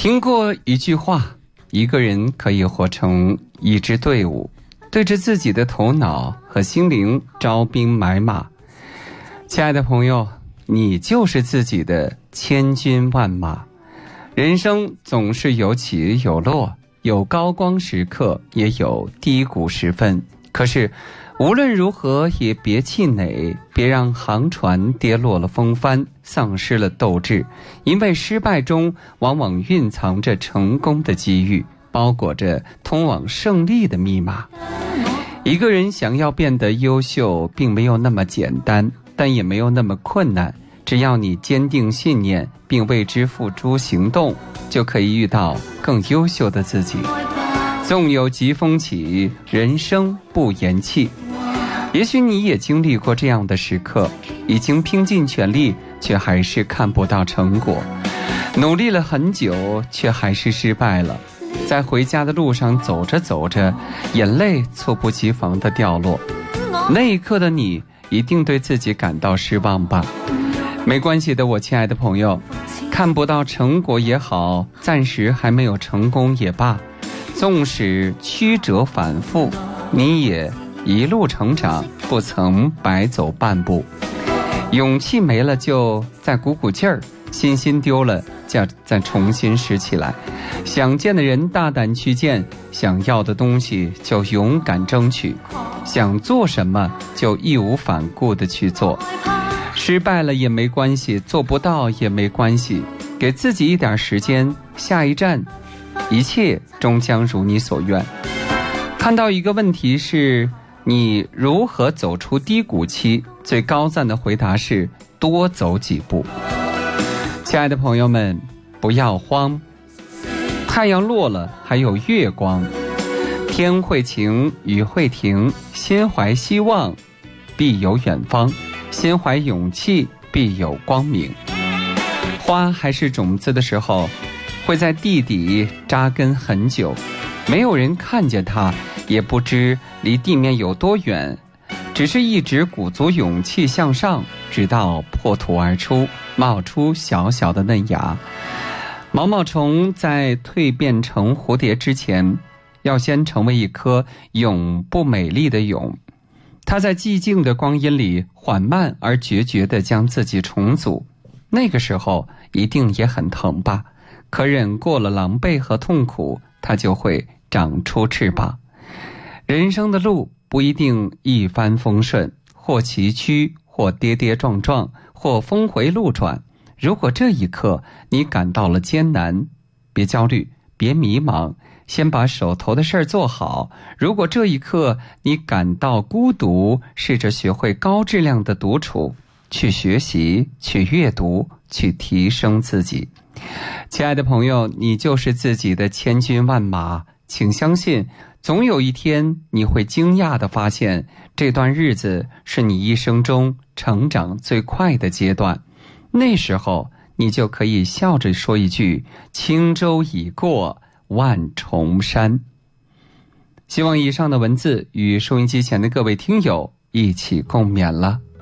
听过一句话，一个人可以活成一支队伍，对着自己的头脑和心灵招兵买马。亲爱的朋友，你就是自己的千军万马。人生总是有起有落，有高光时刻，也有低谷时分。可是无论如何也别气馁，别让航船跌落了风帆，丧失了斗志。因为失败中往往蕴藏着成功的机遇，包裹着通往胜利的密码。一个人想要变得优秀，并没有那么简单，但也没有那么困难。只要你坚定信念，并为之付诸行动，就可以遇到更优秀的自己。纵有疾风起，人生不言弃。也许你也经历过这样的时刻，已经拼尽全力，却还是看不到成果；努力了很久，却还是失败了。在回家的路上走着走着，眼泪猝不及防地掉落。那一刻的你，一定对自己感到失望吧？没关系的，我亲爱的朋友，看不到成果也好，暂时还没有成功也罢，纵使曲折反复，你也一路成长，不曾白走半步。勇气没了就再鼓鼓劲儿，信心丢了就再重新拾起来。想见的人大胆去见，想要的东西就勇敢争取，想做什么就义无反顾地去做。失败了也没关系，做不到也没关系，给自己一点时间，下一站一切终将如你所愿。看到一个问题是你如何走出低谷期，最高赞的回答是多走几步。亲爱的朋友们，不要慌，太阳落了还有月光，天会晴雨会停，心怀希望必有远方，心怀勇气必有光明。花还是种子的时候，会在地底扎根很久，没有人看见它，也不知离地面有多远，只是一直鼓足勇气向上，直到破土而出，冒出小小的嫩芽。毛毛虫在蜕变成蝴蝶之前，要先成为一颗永不美丽的蛹。它在寂静的光阴里缓慢而决绝地将自己重组，那个时候一定也很疼吧？可忍过了狼狈和痛苦，它就会长出翅膀。人生的路不一定一帆风顺，或崎岖，或跌跌撞撞，或峰回路转。如果这一刻你感到了艰难，别焦虑，别迷茫，先把手头的事儿做好。如果这一刻你感到孤独，试着学会高质量的独处，去学习，去阅读，去提升自己。亲爱的朋友，你就是自己的千军万马，请相信，总有一天你会惊讶地发现，这段日子是你一生中成长最快的阶段。那时候你就可以笑着说一句，轻舟已过万重山。希望以上的文字与收音机前的各位听友一起共勉了。